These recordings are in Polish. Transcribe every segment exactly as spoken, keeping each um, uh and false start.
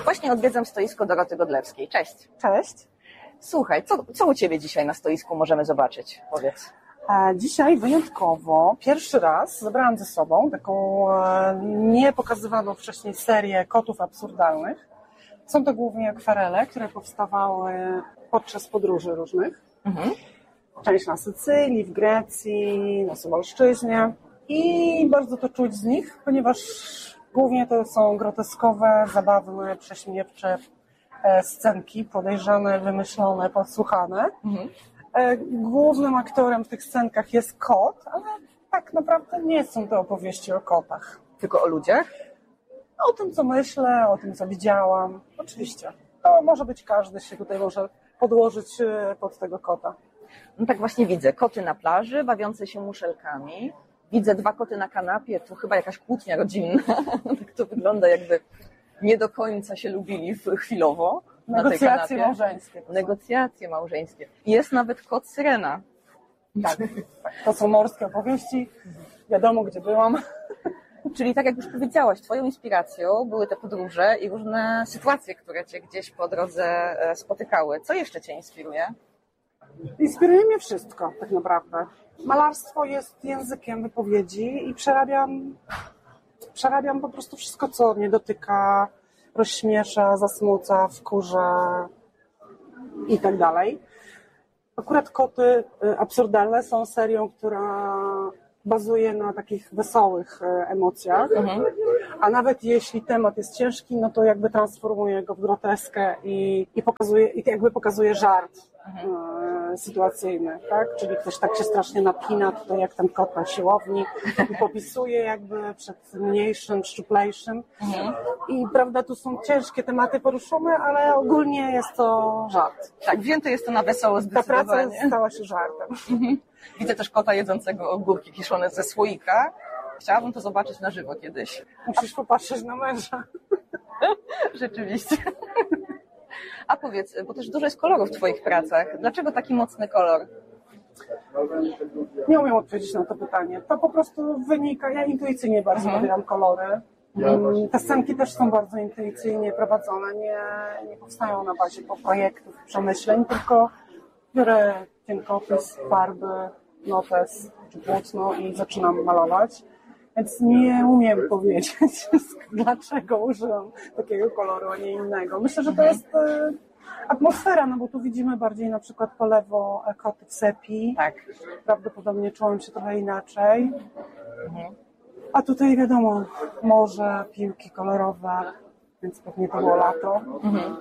Właśnie odwiedzam stoisko Doroty Godlewskiej. Cześć. Cześć. Słuchaj, co, co u Ciebie dzisiaj na stoisku możemy zobaczyć? Powiedz. Dzisiaj wyjątkowo, pierwszy raz zabrałam ze sobą taką niepokazywaną wcześniej serię kotów absurdalnych. Są to głównie akwarele, które powstawały podczas podróży różnych. Mhm. Część na Sycylii, w Grecji, na Suwalszczyźnie. I bardzo to czuć z nich, ponieważ głównie to są groteskowe, zabawne, prześmiewcze scenki, podejrzane, wymyślone, podsłuchane. Mhm. Głównym aktorem w tych scenkach jest kot, ale tak naprawdę nie są to opowieści o kotach. Tylko o ludziach? O tym, co myślę, o tym, co widziałam. Oczywiście. To może być każdy, się tutaj może podłożyć pod tego kota. No tak właśnie widzę. Koty na plaży, bawiące się muszelkami. Widzę dwa koty na kanapie. Tu chyba jakaś kłótnia rodzinna. Tak to wygląda, jakby nie do końca się lubili chwilowo. Negocjacje małżeńskie. Negocjacje małżeńskie. Jest nawet kot Syrena. Tak, tak, to są morskie opowieści. Wiadomo, gdzie byłam. Czyli tak jak już powiedziałaś, Twoją inspiracją były te podróże i różne sytuacje, które Cię gdzieś po drodze spotykały. Co jeszcze Cię inspiruje? Inspiruje mnie wszystko, tak naprawdę. Malarstwo jest językiem wypowiedzi i przerabiam, przerabiam po prostu wszystko, co mnie dotyka, rozśmiesza, zasmuca, wkurza i tak dalej. Akurat koty absurdalne są serią, która bazuje na takich wesołych emocjach, mhm. a nawet jeśli temat jest ciężki, no to jakby transformuje go w groteskę i, i pokazuje, i jakby pokazuje żart mhm. e, sytuacyjny, tak? Czyli ktoś tak się strasznie napina, tutaj jak ten kot na siłowni i popisuje jakby przed mniejszym, szczuplejszym mhm. i prawda, tu są ciężkie tematy poruszone, ale ogólnie jest to żart. Tak, wzięte jest to na wesoło zdecydowanie. Ta praca stała się żartem. Mhm. Widzę też kota jedzącego ogórki kiszone ze słoika. Chciałabym to zobaczyć na żywo kiedyś. Musisz popatrzeć na męża. Rzeczywiście. A powiedz, bo też dużo jest kolorów w Twoich pracach. Dlaczego taki mocny kolor? Nie umiem odpowiedzieć na to pytanie. To po prostu wynika, ja intuicyjnie bardzo mhm. wybieram kolory. Te scenki też są bardzo intuicyjnie prowadzone. Nie, nie powstają na bazie projektów, przemyśleń, tylko biorę cienkopis, farby, notes czy płótno i zaczynam malować. Więc nie umiem powiedzieć, dlaczego użyłam takiego koloru, a nie innego. Myślę, że to jest atmosfera, no bo tu widzimy bardziej na przykład po lewo koty w sepi. Tak. Prawdopodobnie czułem się trochę inaczej. Mhm. A tutaj wiadomo, morze, piłki kolorowe, więc pewnie to było lato. Mhm.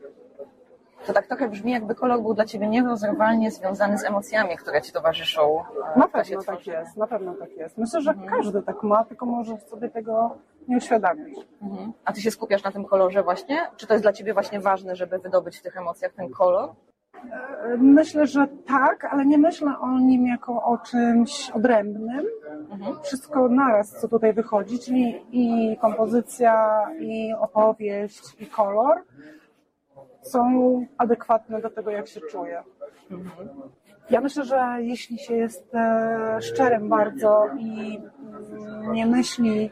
To tak trochę brzmi, jakby kolor był dla Ciebie nierozerwalnie związany z emocjami, które Ci towarzyszą. Na pewno tak jest, na pewno tak jest. Myślę, że mhm. każdy tak ma, tylko może sobie tego nie uświadomić. Mhm. A Ty się skupiasz na tym kolorze właśnie? Czy to jest dla Ciebie właśnie ważne, żeby wydobyć w tych emocjach ten kolor? Myślę, że tak, ale nie myślę o nim jako o czymś odrębnym. Mhm. Wszystko naraz, co tutaj wychodzi, czyli i kompozycja, i opowieść, i kolor są adekwatne do tego, jak się czuję. Mhm. Ja myślę, że jeśli się jest szczerym bardzo i nie myśli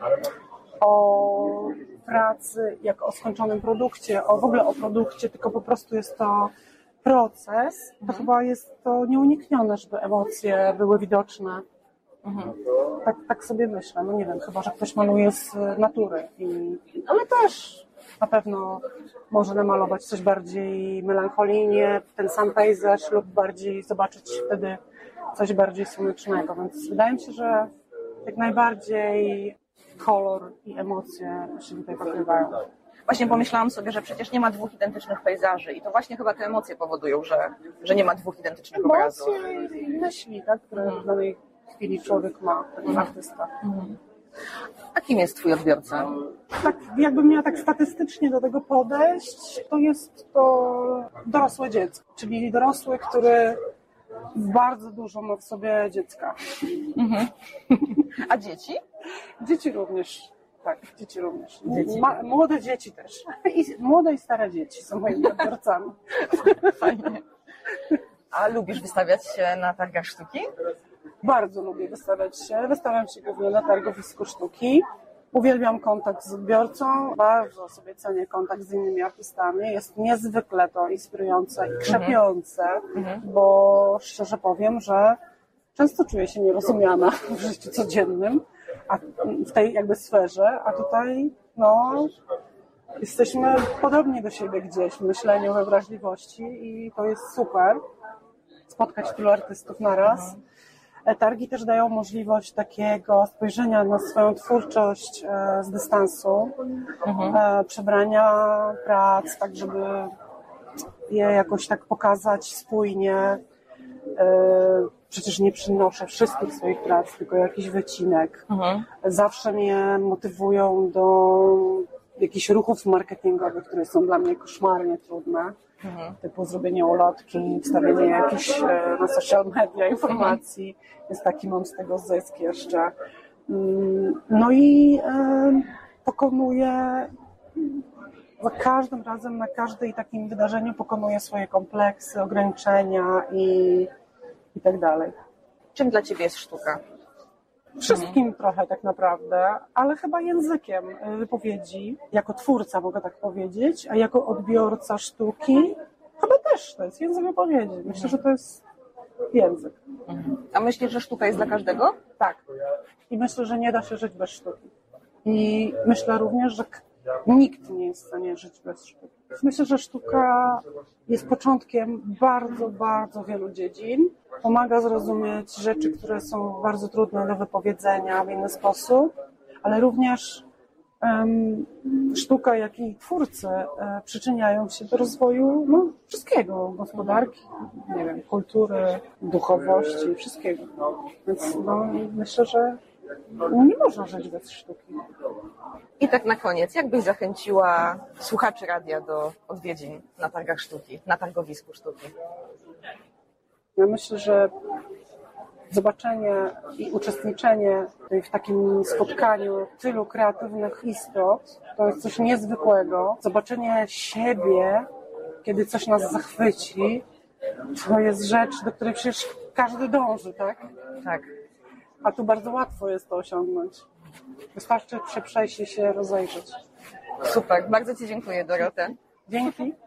o pracy jako o skończonym produkcie, o w ogóle o produkcie, tylko po prostu jest to proces, to mhm. chyba jest to nieuniknione, żeby emocje były widoczne. Mhm. Tak, tak sobie myślę. No nie wiem, chyba że ktoś maluje z natury. I, ale też na pewno może namalować coś bardziej melancholijnie, ten sam pejzaż lub bardziej zobaczyć wtedy coś bardziej słonecznego. Więc wydaje mi się, że jak najbardziej kolor i emocje się tutaj pokrywają. Właśnie pomyślałam sobie, że przecież nie ma dwóch identycznych pejzaży i to właśnie chyba te emocje powodują, że, że nie ma dwóch identycznych obrazów. Emocje i myśli, tak, które w danej chwili człowiek ma, taki mhm. artysta. Mhm. A kim jest Twój odbiorca? Tak, jakbym miała tak statystycznie do tego podejść, to jest to dorosłe dziecko, czyli dorosły, który bardzo dużo ma w sobie dziecka. Mhm. A dzieci? Dzieci również. Tak, dzieci również. Dzieci. Ma, młode dzieci też. I, młode i stare dzieci są moimi odbiorcami. Fajnie. A lubisz wystawiać się na targach sztuki? Bardzo lubię wystawiać się. Wystawiam się głównie na targowisku sztuki. Uwielbiam kontakt z odbiorcą, bardzo sobie cenię kontakt z innymi artystami. Jest niezwykle to inspirujące i krzepiące, mhm. bo szczerze powiem, że często czuję się nierozumiana w życiu codziennym, a w tej jakby sferze, a tutaj no, jesteśmy podobni do siebie gdzieś w myśleniu, we wrażliwości i to jest super spotkać tylu artystów naraz. Targi też dają możliwość takiego spojrzenia na swoją twórczość z dystansu, mhm. przebrania prac, tak żeby je jakoś tak pokazać spójnie. Przecież nie przynoszę wszystkich swoich prac, tylko jakiś wycinek. Mhm. Zawsze mnie motywują do jakichś ruchów marketingowych, które są dla mnie koszmarnie trudne. Mhm. Typu zrobienie ulotki, wstawienie jakichś na social media informacji. Mhm. Więc taki mam z tego zysk jeszcze. No i e, pokonuję za każdym razem, na każdym takim wydarzeniu pokonuję swoje kompleksy, ograniczenia i, i tak dalej. Czym dla Ciebie jest sztuka? Wszystkim mhm. trochę tak naprawdę, ale chyba językiem wypowiedzi. Jako twórca mogę tak powiedzieć, a jako odbiorca sztuki chyba też to jest język wypowiedzi. Myślę, mhm. że to jest język. Mhm. A myślisz, że sztuka jest dla każdego? Tak. I myślę, że nie da się żyć bez sztuki. I myślę również, że nikt nie jest w stanie żyć bez sztuki. Myślę, że sztuka jest początkiem bardzo, bardzo wielu dziedzin. Pomaga zrozumieć rzeczy, które są bardzo trudne do wypowiedzenia w inny sposób, ale również um, sztuka, jak i twórcy e, przyczyniają się do rozwoju no, wszystkiego, gospodarki, nie wiem, kultury, duchowości, wszystkiego. Więc no, myślę, że nie można żyć bez sztuki. I tak na koniec, jak byś zachęciła słuchaczy radia do odwiedzin na targach sztuki, na targowisku sztuki? Ja myślę, że zobaczenie i uczestniczenie w takim spotkaniu tylu kreatywnych istot to jest coś niezwykłego. Zobaczenie siebie, kiedy coś nas zachwyci, to jest rzecz, do której przecież każdy dąży, tak? Tak. A tu bardzo łatwo jest to osiągnąć. Wystarczy się przejść i się rozejrzeć. Super, bardzo Ci dziękuję, Dorota. Dzięki.